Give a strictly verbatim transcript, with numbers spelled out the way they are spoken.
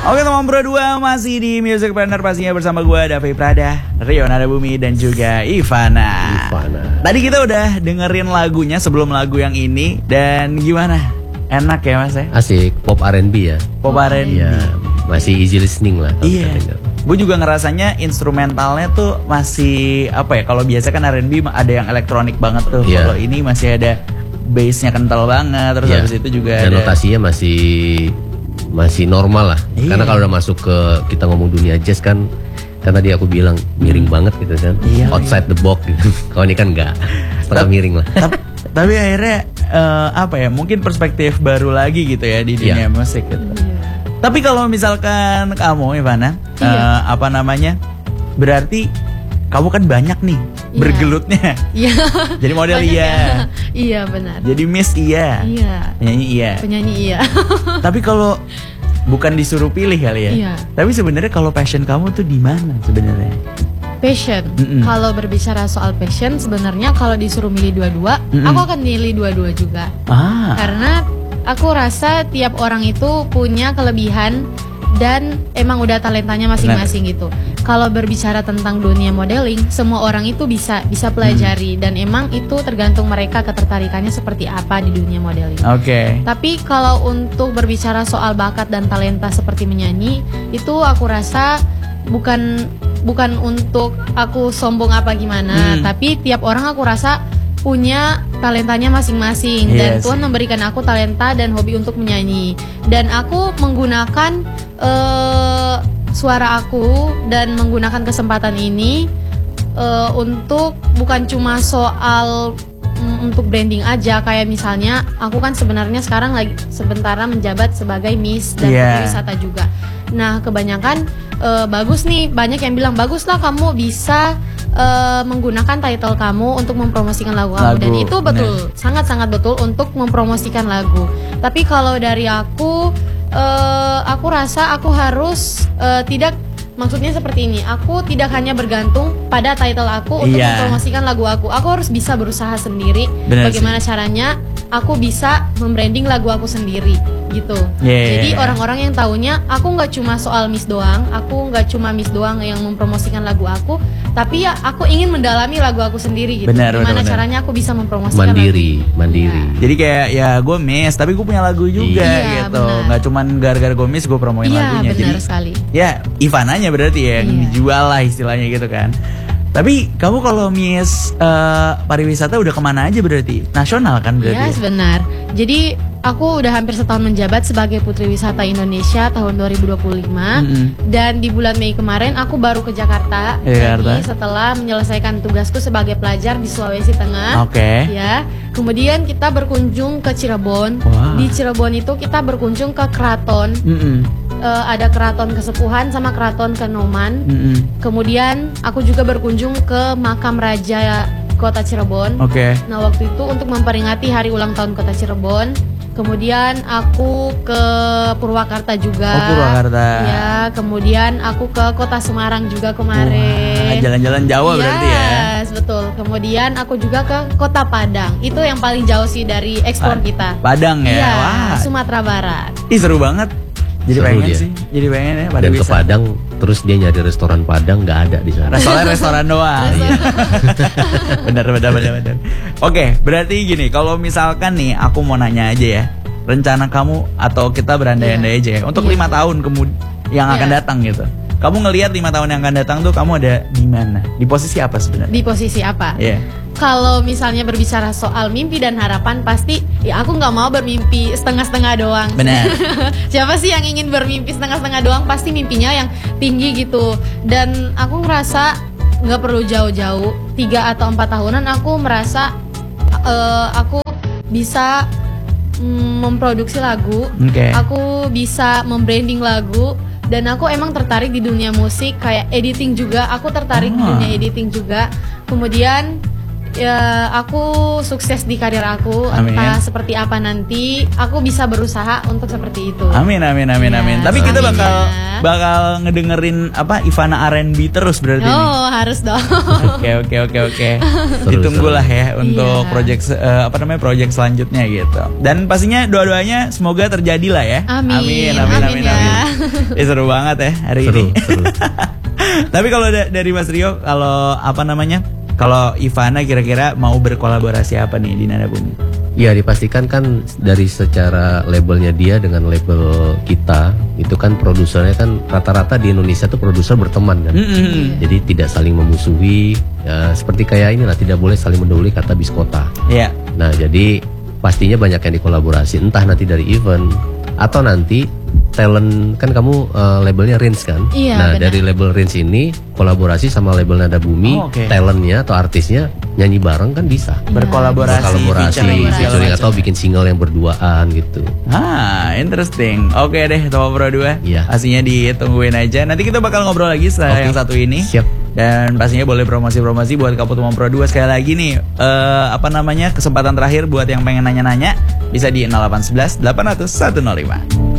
Oke teman berdua, masih di Music Partner pastinya bersama gue Davi Prada, Rio Nadabumi dan juga Ivana. Ivana. Tadi kita udah dengerin lagunya sebelum lagu yang ini. Dan gimana? Enak ya mas ya? Asik, pop R and B ya. Pop R and B. Iya, masih easy listening lah. Iya. Gue juga ngerasanya instrumentalnya tuh masih apa ya? Kalau biasa kan R and B ada yang elektronik banget tuh. Iya. Kalau ini masih ada bassnya kental banget. Terus Iya. habis itu juga dan ada notasinya masih masih normal lah. Iya. Karena kalau udah masuk ke kita ngomong dunia jazz kan, kan tadi aku bilang miring hmm. banget gitu kan. Iya, outside iya. the box gitu. Kalau ini kan enggak, setengah miring lah. tapi, tapi akhirnya uh, apa ya? Mungkin perspektif baru lagi gitu ya di dunia Iya. musik gitu. Iya. Tapi kalau misalkan kamu Ivana, Iya. uh, apa namanya? Berarti kamu kan banyak nih Iya. bergelutnya. Iya. Jadi model Banyak iya. ya. Iya benar. Jadi Miss iya. Iya. Penyanyi iya. Penyanyi iya. Tapi kalau bukan disuruh pilih kali ya. Iya. Tapi sebenarnya kalau passion kamu tuh di mana sebenarnya? Passion. Mm-mm. Kalau berbicara soal passion, sebenarnya kalau disuruh milih dua-dua, Mm-mm. aku akan milih dua-dua juga. Ah. Karena aku rasa tiap orang itu punya kelebihan dan emang udah talentanya masing-masing gitu. Kalau berbicara tentang dunia modeling, semua orang itu bisa bisa pelajari dan emang itu tergantung mereka ketertarikannya seperti apa di dunia modeling. Oke. Tapi kalau untuk berbicara soal bakat dan talenta seperti menyanyi, itu aku rasa bukan bukan untuk aku sombong apa gimana, Hmm. tapi tiap orang aku rasa punya talentanya masing-masing. Iya Dan sih. Tuhan memberikan aku talenta dan hobi untuk menyanyi. Dan aku menggunakan eh, suara aku dan menggunakan kesempatan ini eh, untuk bukan cuma soal mm, untuk branding aja. Kayak misalnya aku kan sebenarnya sekarang lagi sementara menjabat sebagai Miss dan Iya. Putri Wisata juga. Nah kebanyakan eh, bagus nih, banyak yang bilang bagus lah kamu bisa Uh, menggunakan title kamu untuk mempromosikan lagu, kamu. Lagu, Dan itu betul, sangat-sangat betul untuk mempromosikan lagu. Tapi kalau dari aku, uh, aku rasa aku harus uh, tidak, maksudnya seperti ini. Aku tidak hanya bergantung pada title aku untuk Iya. mempromosikan lagu aku. Aku harus bisa berusaha sendiri. Bener Bagaimana caranya aku bisa membranding lagu aku sendiri gitu. Yeah. Jadi orang-orang yang taunya aku nggak cuma soal Miss doang, aku nggak cuma Miss doang yang mempromosikan lagu aku, tapi ya aku ingin mendalami lagu aku sendiri gitu. Benar, Gimana benar, caranya aku bisa mempromosikan Mandiri, lagu. mandiri. Iya. Jadi kayak ya gue Miss, tapi gue punya lagu juga Iya, gitu. benar. Nggak cuman gara-gara gue Miss gue promoin Iya lagunya. benar Jadi sekali. ya Ivananya berarti ya yang Iya. dijual lah istilahnya gitu kan. Tapi kamu kalau Miss uh, pariwisata udah kemana aja berarti? Nasional kan berarti? Iya benar. Jadi aku udah hampir setahun menjabat sebagai Putri Wisata Indonesia tahun dua ribu dua puluh lima. Mm-mm. Dan di bulan Mei kemarin aku baru ke Jakarta, Jakarta. lagi setelah menyelesaikan tugasku sebagai pelajar di Sulawesi Tengah. Oke. Ya, kemudian kita berkunjung ke Cirebon. Wah. Di Cirebon itu kita berkunjung ke keraton. Mm-mm. Eh, ada keraton Kesepuhan sama keraton Kanoman. Mm-mm. Kemudian aku juga berkunjung ke makam raja Kota Cirebon. Oke. Nah waktu itu untuk memperingati hari ulang tahun Kota Cirebon. Kemudian aku ke Purwakarta juga. Oh, Purwakarta. Ya, kemudian aku ke Kota Semarang juga kemarin. Wah, jalan-jalan Jawa berarti ya. Yes, betul. Kemudian aku juga ke Kota Padang. Itu yang paling jauh sih dari ekspor Pa- kita. Padang ya. Iya, Wah. Sumatera Barat. Ih seru banget. Jadi Seru pengen dia. sih. Jadi pengen ya pada Dan ke bisa. Padang, terus dia nyari restoran Padang nggak ada di sana. Restoran restoran doang. Iya. benar benar benar benar. Oke, berarti gini, kalau misalkan nih aku mau nanya aja ya, rencana kamu atau kita berandai-andai Iya. aja ya untuk Iya. lima tahun kemudian yang akan Iya. datang gitu. Kamu ngelihat lima tahun yang akan datang tuh kamu ada di mana? Di posisi apa sebenarnya? Di posisi apa? Iya. Kalau misalnya berbicara soal mimpi dan harapan, pasti ya aku nggak mau bermimpi setengah-setengah doang. Benar. Siapa sih yang ingin bermimpi setengah-setengah doang? Pasti mimpinya yang tinggi gitu. Dan aku ngerasa nggak perlu jauh-jauh, tiga atau empat tahunan aku merasa eh, aku bisa mm, memproduksi lagu, Oke. aku bisa membranding lagu. Dan aku emang tertarik di dunia musik, kayak editing juga. Aku tertarik di Ah. dunia editing juga. Kemudian ya aku sukses di karir aku. Amin. Entah seperti apa nanti, aku bisa berusaha untuk seperti itu. Amin amin amin Ya, amin. Tapi kita amin bakal ya. bakal ngedengerin apa Ivana R and B terus berarti nih. Oh, harus dong. Oke oke oke oke. Seru, Ditunggulah ya untuk Iya. project se- eh, apa namanya project selanjutnya gitu. Dan pastinya doa-doanya semoga terjadi lah ya. Amin. Amin amin amin. Amin ya. amin. Eh, seru banget ya hari Seru, ini. seru. Tapi kalau da- dari Mas Rio, kalau apa namanya? Kalau Ivana kira-kira mau berkolaborasi apa nih di Nada Bumi? Ya dipastikan kan dari secara labelnya dia dengan label kita itu kan produsernya kan rata-rata di Indonesia tuh produser berteman kan. Mm-mm. Jadi tidak saling memusuhi ya, seperti kayak inilah tidak boleh saling mendahului kata biskota. Iya. Nah jadi pastinya banyak yang dikolaborasi entah nanti dari event atau nanti talent kan kamu eh, labelnya Rins kan. Iya, Nah benar. dari label Rins ini kolaborasi sama label Nada Bumi, Oh, oke. talentnya atau artisnya nyanyi bareng kan bisa. Berkolaborasi, Berkolaborasi, featuring, segala featuring macam. atau bikin single yang berduaan gitu. Ah, interesting. Oke deh, Topo Pro dua. Iya. Pastinya ditungguin aja. Nanti kita bakal ngobrol lagi setelah Oke. yang satu ini. Siap. Dan pastinya boleh promosi-promosi buat Kapu Tumam Pro dua sekali lagi nih. eh apa namanya? Kesempatan terakhir buat yang pengen nanya-nanya bisa di nol delapan satu satu delapan nol nol satu nol lima.